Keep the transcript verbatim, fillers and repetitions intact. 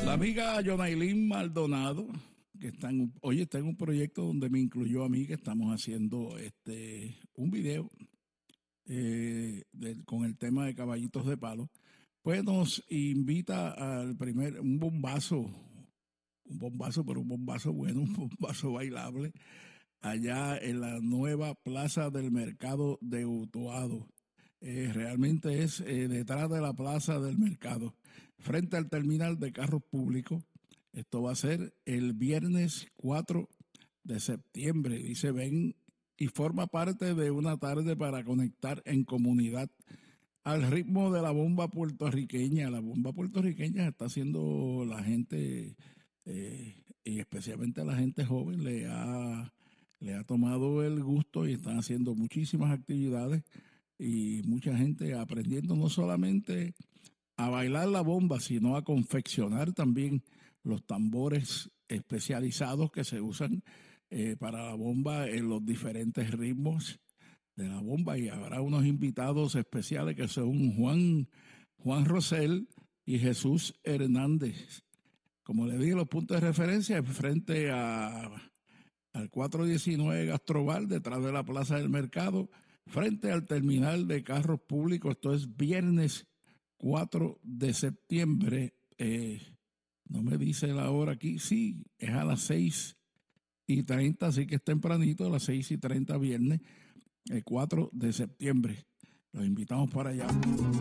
La amiga Yonailin Maldonado, que está en un, oye, está en un proyecto donde me incluyó a mí, que estamos haciendo este un video eh, de- con el tema de caballitos de palo, pues nos invita al primer, un bombazo, un bombazo, pero un bombazo bueno, un bombazo bailable, allá en la nueva Plaza del Mercado de Utuado. Eh, realmente es eh, detrás de la Plaza del Mercado, frente al terminal de carros públicos. Esto va a ser el viernes cuatro de septiembre. Dice, ven y forma parte de una tarde para conectar en comunidad al ritmo de la bomba puertorriqueña. La bomba puertorriqueña está haciendo la gente, eh, y especialmente la gente joven, le ha, le ha tomado el gusto y están haciendo muchísimas actividades y mucha gente aprendiendo no solamente a bailar la bomba, sino a confeccionar también los tambores especializados que se usan eh, para la bomba en los diferentes ritmos de la bomba. Y habrá unos invitados especiales que son Juan, Juan Rosell y Jesús Hernández. Como le dije, los puntos de referencia frente a, al cuatrocientos diecinueve Gastrobar, detrás de la Plaza del Mercado, frente al terminal de carros públicos. Esto es viernes cuatro de septiembre. Eh, no me dice la hora aquí. Sí, es a las seis y treinta, así que es tempranito, a las seis y treinta viernes, el cuatro de septiembre. Los invitamos para allá.